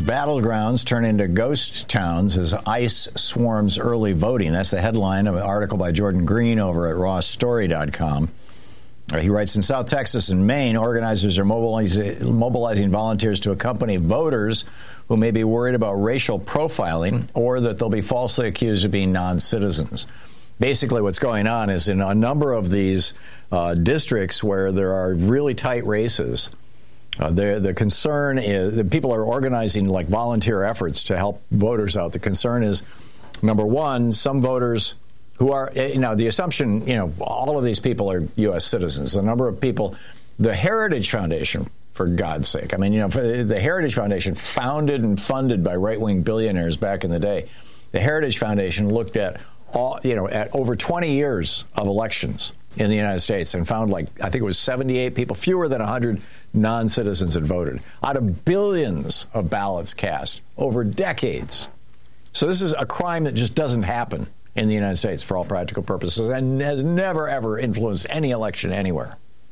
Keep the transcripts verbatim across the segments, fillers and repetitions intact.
battlegrounds turn into ghost towns as ICE swarms early voting. That's the headline of an article by Jordan Green over at Raw Story dot com. He writes, in South Texas and Maine, organizers are mobilizing, mobilizing volunteers to accompany voters who may be worried about racial profiling or that they'll be falsely accused of being non-citizens. Basically, what's going on is in a number of these uh, districts where there are really tight races, uh, the, the concern is that people are organizing like volunteer efforts to help voters out. The concern is, number one, some voters who are, you know, the assumption, you know, all of these people are U S citizens. The number of people, the Heritage Foundation, for God's sake. I mean, you know, the Heritage Foundation, founded and funded by right-wing billionaires back in the day, the Heritage Foundation looked at all, you know, at over twenty years of elections in the United States and found, like, I think it was seventy-eight people, fewer than one hundred non-citizens had voted out of billions of ballots cast over decades. So this is a crime that just doesn't happen in the United States for all practical purposes and has never, ever influenced any election anywhere.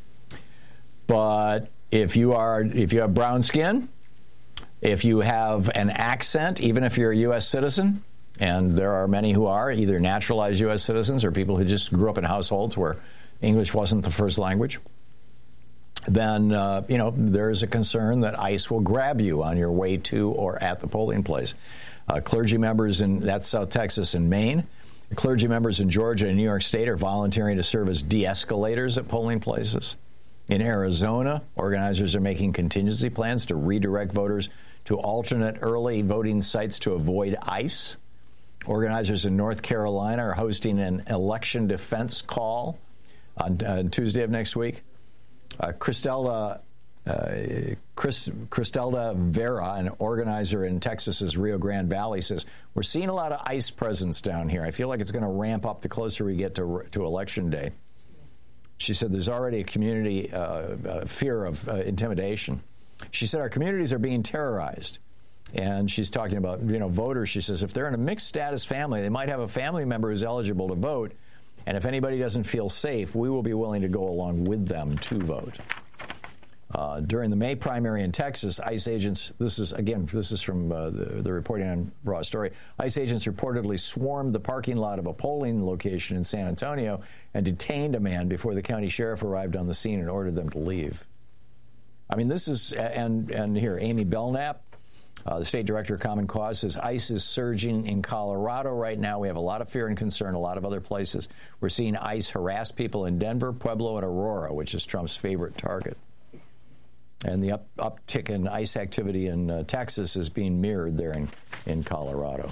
But if you are, if you have brown skin, if you have an accent, even if you're a U S citizen, and there are many who are either naturalized U S citizens or people who just grew up in households where English wasn't the first language, then, uh, you know, there is a concern that ICE will grab you on your way to or at the polling place. Uh, clergy members in, that's South Texas and Maine. Clergy members in Georgia and New York State are volunteering to serve as de-escalators at polling places. In Arizona, organizers are making contingency plans to redirect voters to alternate early voting sites to avoid ICE. Organizers in North Carolina are hosting an election defense call on uh, Tuesday of next week. Uh, Cristelda, uh, Chris, Cristelda Vera, an organizer in Texas's Rio Grande Valley, says, we're seeing a lot of ICE presence down here. I feel like it's going to ramp up the closer we get to, to Election Day. She said there's already a community uh, uh, fear of uh, intimidation. She said our communities are being terrorized. And she's talking about, you know, voters. She says if they're in a mixed status family, they might have a family member who's eligible to vote. And if anybody doesn't feel safe, we will be willing to go along with them to vote. Uh, during the May primary in Texas, ICE agents, this is, again, this is from uh, the, the reporting on Raw Story, ICE agents reportedly swarmed the parking lot of a polling location in San Antonio and detained a man before the county sheriff arrived on the scene and ordered them to leave. I mean, this is, and, and here, Amy Belknap, Uh, the state director of Common Cause, says ICE is surging in Colorado right now. We have a lot of fear and concern, a lot of other places. We're seeing ICE harass people in Denver, Pueblo, and Aurora, which is Trump's favorite target. And the up, uptick in ICE activity in uh, Texas is being mirrored there in, in Colorado.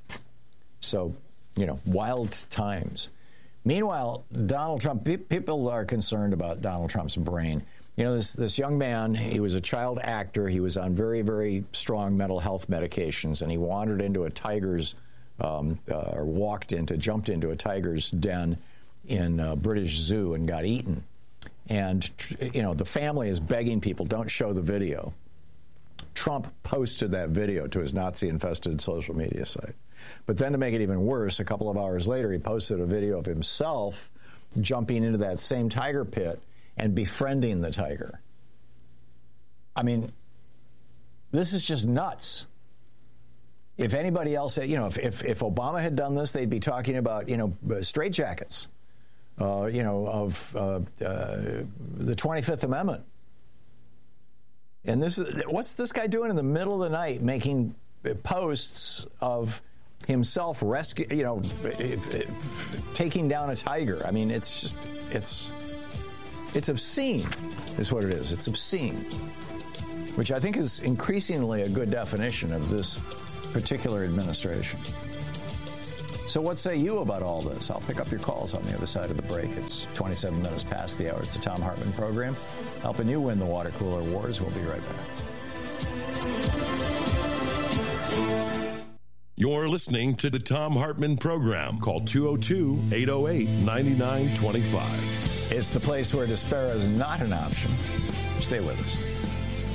So, you know, wild times. Meanwhile, Donald Trump, pe- people are concerned about Donald Trump's brain. You know, this this young man, he was a child actor. He was on very, very strong mental health medications, and he wandered into a tiger's, um, uh, or walked into, jumped into a tiger's den in a British Zoo and got eaten. And, you know, the family is begging people, don't show the video. Trump posted that video to his Nazi-infested social media site. But then to make it even worse, a couple of hours later, he posted a video of himself jumping into that same tiger pit and befriending the tiger. I mean, this is just nuts. If anybody else, you know, if, if, if Obama had done this, they'd be talking about, you know, straitjackets, uh, you know, of uh, uh, the twenty-fifth Amendment. And this is, what's this guy doing in the middle of the night making posts of himself rescue, you know, taking down a tiger? I mean, it's just, it's, it's obscene, is what it is. It's obscene, which I think is increasingly a good definition of this particular administration. So what say you about all this? I'll pick up your calls on the other side of the break. It's twenty-seven minutes past the hour. It's the Thom Hartmann Program, helping you win the water cooler wars. We'll be right back. You're listening to the Thom Hartmann Program. Call two oh two, eight oh eight, nine nine two five. It's the place where despair is not an option. Stay with us.